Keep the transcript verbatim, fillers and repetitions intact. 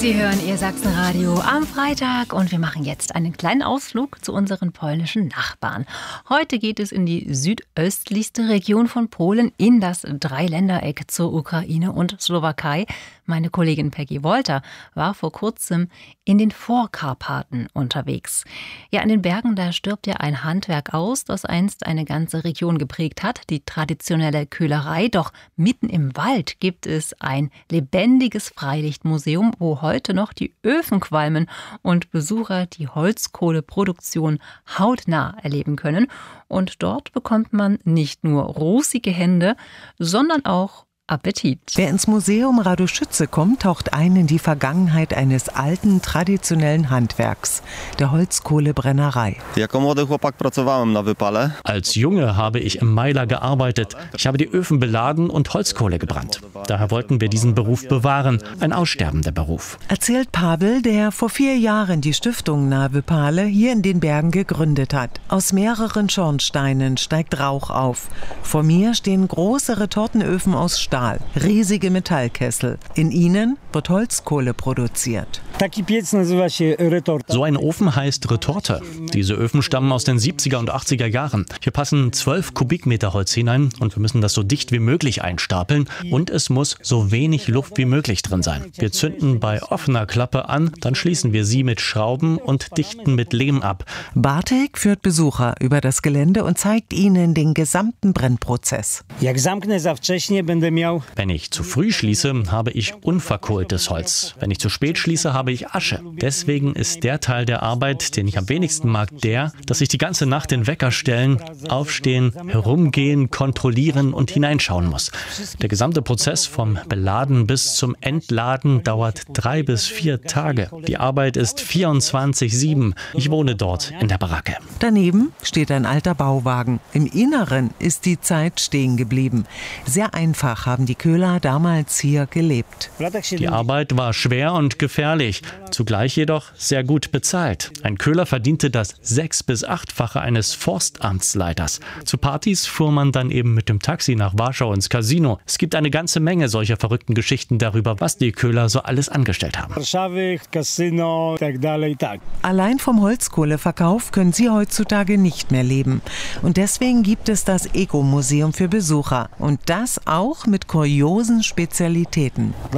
Sie hören Ihr Sachsenradio am Freitag und wir machen jetzt einen kleinen Ausflug zu unseren polnischen Nachbarn. Heute geht es in die südöstlichste Region von Polen, in das Dreiländereck zur Ukraine und Slowakei. Meine Kollegin Peggy Wolter war vor kurzem in den Vorkarpaten unterwegs. Ja, in den Bergen, da stirbt ja ein Handwerk aus, das einst eine ganze Region geprägt hat, die traditionelle Köhlerei. Doch mitten im Wald gibt es ein lebendiges Freilichtmuseum, wo heute noch die Öfen qualmen und Besucher die Holzkohleproduktion hautnah erleben können. Und dort bekommt man nicht nur rosige Hände, sondern auch Appetit. Wer ins Museum Radoschütze kommt, taucht ein in die Vergangenheit eines alten, traditionellen Handwerks, der Holzkohlebrennerei. Als Junge habe ich im Meiler gearbeitet. Ich habe die Öfen beladen und Holzkohle gebrannt. Daher wollten wir diesen Beruf bewahren, ein aussterbender Beruf. Erzählt Pavel, der vor vier Jahren die Stiftung Nowe Pale hier in den Bergen gegründet hat. Aus mehreren Schornsteinen steigt Rauch auf. Vor mir stehen große Retortenöfen aus Stahl. Riesige Metallkessel. In ihnen wird Holzkohle produziert. So ein Ofen heißt Retorte. Diese Öfen stammen aus den siebziger und achtziger Jahren. Hier passen zwölf Kubikmeter Holz hinein und wir müssen das so dicht wie möglich einstapeln und es muss so wenig Luft wie möglich drin sein. Wir zünden bei offener Klappe an, dann schließen wir sie mit Schrauben und dichten mit Lehm ab. Bartek führt Besucher über das Gelände und zeigt ihnen den gesamten Brennprozess. Wenn ich zu früh schließe, habe ich unverkohltes Holz. Wenn ich zu spät schließe, habe ich Asche. Deswegen ist der Teil der Arbeit, den ich am wenigsten mag, der, dass ich die ganze Nacht den Wecker stellen, aufstehen, herumgehen, kontrollieren und hineinschauen muss. Der gesamte Prozess vom Beladen bis zum Entladen dauert drei bis vier Tage. Die Arbeit ist vierundzwanzig sieben. Ich wohne dort in der Baracke. Daneben steht ein alter Bauwagen. Im Inneren ist die Zeit stehen geblieben. Sehr einfach haben die Köhler damals hier gelebt. Die Arbeit war schwer und gefährlich, zugleich jedoch sehr gut bezahlt. Ein Köhler verdiente das sechs- bis achtfache eines Forstamtsleiters. Zu Partys fuhr man dann eben mit dem Taxi nach Warschau ins Casino. Es gibt eine ganze Menge solcher verrückten Geschichten darüber, was die Köhler so alles angestellt haben. Allein vom Holzkohleverkauf können sie heutzutage nicht mehr leben. Und deswegen gibt es das Ego-Museum für Besucher. Und das auch mit kuriosen Spezialitäten.